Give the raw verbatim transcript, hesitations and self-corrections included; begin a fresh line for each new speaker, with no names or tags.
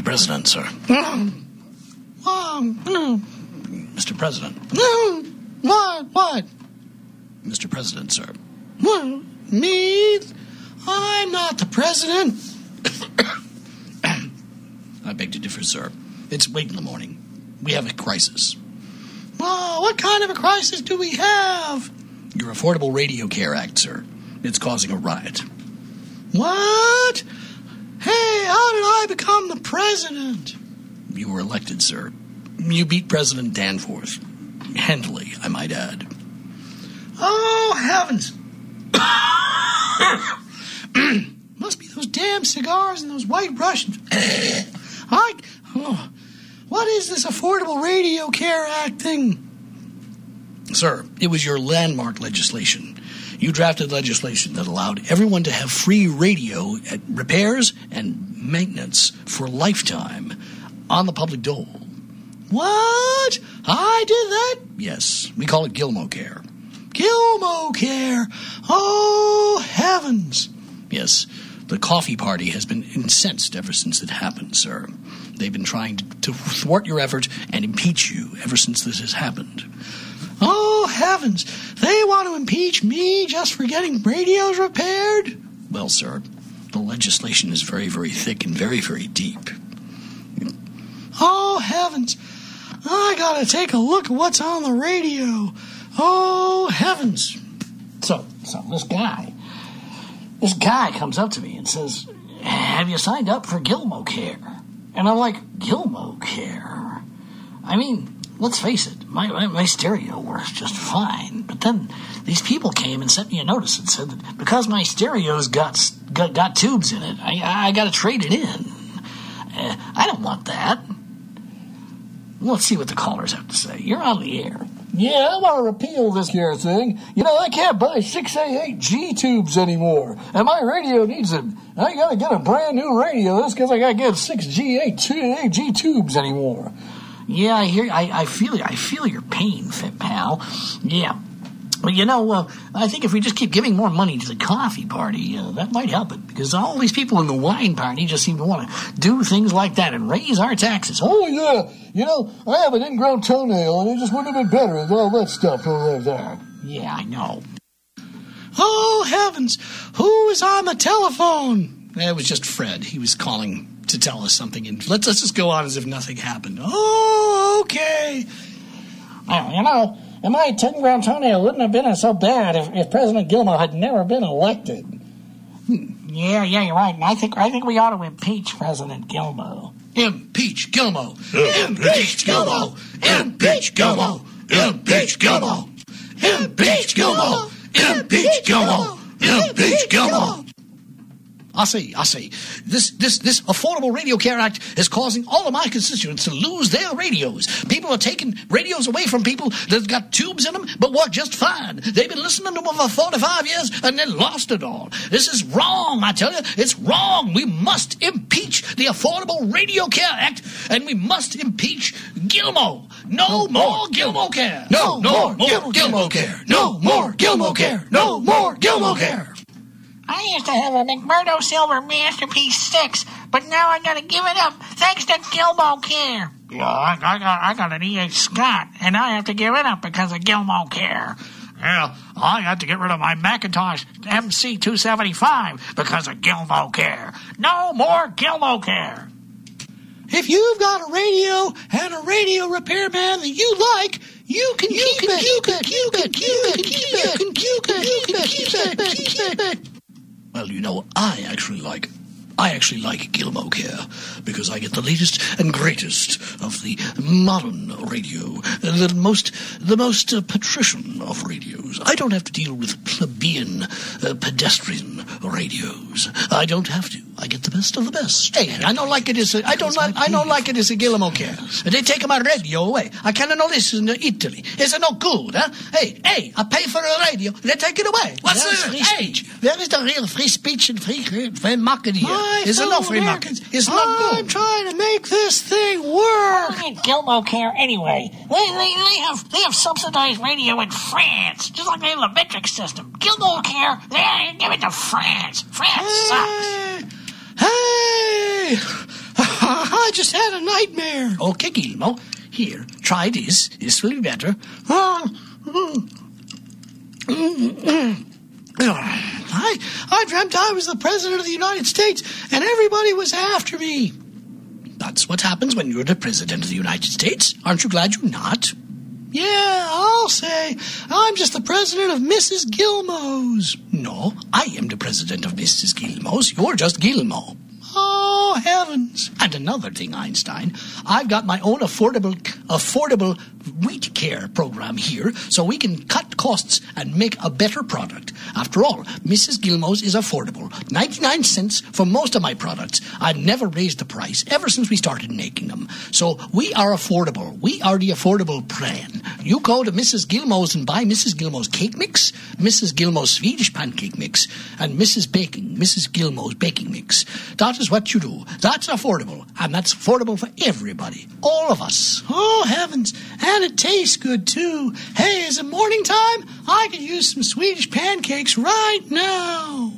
President, sir.
Um,
Mister President.
What? What?
Mister President, sir.
What? Me? I'm not the president.
I beg to differ, sir. It's late in the morning. We have a crisis.
Oh, what kind of a crisis do we have?
Your Affordable Radio Care Act, sir. It's causing a riot.
What? Hey, how did I become the president?
You were elected, sir. You beat President Danforth. Handily, I might add.
Oh, heavens. Must be those damn cigars and those white Russians. I, oh, what is this Affordable Radio Care Act thing?
Sir, it was your landmark legislation. You drafted legislation that allowed everyone to have free radio at repairs and maintenance for a lifetime on the public dole.
What? I did that?
Yes, we call it Gilmo Care.
Gilmo Care? Oh, heavens.
Yes, the coffee party has been incensed ever since it happened, sir. They've been trying to, to thwart your effort and impeach you ever since this has happened.
Oh, heavens. They want to impeach me just for getting radios repaired?
Well, sir, the legislation is very, very thick and very, very deep.
Oh, heavens. I gotta take a look at what's on the radio. Oh, heavens.
So, so this guy, this guy comes up to me and says, have you signed up for Gilmo Care? And I'm like, Gilmo Care? I mean, let's face it, my, my, my stereo works just fine. But then these people came and sent me a notice and said that because my stereo's got got, got tubes in it, I, I got to trade it in. Uh, I don't want that. Let's see what the callers have to say. You're on the air.
Yeah, I want to repeal this here thing. You know, I can't buy six A eight G tubes anymore, and my radio needs it. I got to get a brand new radio. That's because I got to get six G eight G tubes anymore.
Yeah, I hear. I, I feel. I feel your pain, Fit Pal. Yeah. Well, you know, uh, I think if we just keep giving more money to the coffee party, uh, that might help it. Because all these people in the wine party just seem to want to do things like that and raise our taxes.
Oh, yeah. You know, I have an ingrown toenail, and it just wouldn't have been better with all that stuff over there.
Yeah, I know.
Oh, heavens. Who is on the telephone?
It was just Fred. He was calling to tell us something. And let's, let's just go on as if nothing happened.
Oh, okay.
Well, you know, and my ten-ground toenail wouldn't have been so bad if, if President Gilmo had never been elected. Yeah, yeah, you're right. And I think I think we ought to impeach President Gilmo.
Impeach Gilmo. Impeach Gilmo. Impeach Gilmo. Impeach Gilmo. Impeach Gilmo. Impeach Gilmo. Impeach Gilmo. I see, I see. This, this, this Affordable Radio Care Act is causing all of my constituents to lose their radios. People are taking radios away from people that've got tubes in them, but work just fine. They've been listening to them for forty-five years and then lost it all. This is wrong, I tell you. It's wrong. We must impeach the Affordable Radio Care Act, and we must impeach Gilmo. No, no more, more Gilmo Care. No, no more, more Gilmo, Gilmo Care. No more Gilmo Care. No more Gilmo Care.
I used to have a McMurdo Silver Masterpiece six, but now I gotta give it up thanks to Gilmo Care.
Yeah, I, I got I got an E H Scott, and I have to give it up because of Gilmo Care. Yeah, I had to get rid of my Macintosh M C two seventy-five because of Gilmo Care. No more Gilmo Care.
If you've got a radio and a radio repairman that you like, you can keep it. You can keep it. You can keep it. You can keep it. You can keep it. Keep it.
Well, you know, I actually like I actually like Gilmo Care because I get the latest and greatest of the modern radio, the most the most uh, patrician of radios. I don't have to deal with plebeian, uh, pedestrian radios. I don't have to. I get the best of the best.
Hey, I don't like it as a, I don't like I don't like it as a Gilmo Care. They take my radio away. I cannot listen to Italy. Is it no good, huh? Hey, hey, I pay for a radio. They take it away.
What's
Where is
the
free
hey?
speech? Where is the real free speech and free free market here?
My Is it no free market? It's not
I'm
good.
trying to make this thing work.
I need Gilmo Care anyway. They, they, they have they have subsidized radio in France, just like they have the metric system. Gilmo Care, they give it to France. France sucks.
Hey, hey. I just had a nightmare.
Okay, Gilmo. Here, try this. This will be better. I,
I dreamt I was the President of the United States, and everybody was after me.
That's what happens when you're the President of the United States. Aren't you glad you're not?
Yeah, I'll say. I'm just the president of Missus Gilmo's.
No, I am the president of Missus Gilmo's. You're just Gilmo.
Oh, heavens.
And another thing, Einstein, I've got my own affordable affordable wheat care program here, so we can cut costs and make a better product. After all, Missus Gilmo's is affordable. ninety-nine cents for most of my products. I've never raised the price ever since we started making them. So we are affordable. We are the affordable plan. You go to Missus Gilmo's and buy Missus Gilmo's cake mix, Missus Gilmo's Swedish pancake mix, and Missus Baking, Missus Gilmo's baking mix. That is what you do. That's affordable, and that's affordable for everybody. All of us.
Oh, heavens. And it tastes good, too. Hey, is it morning time? I could use some Swedish pancakes right now.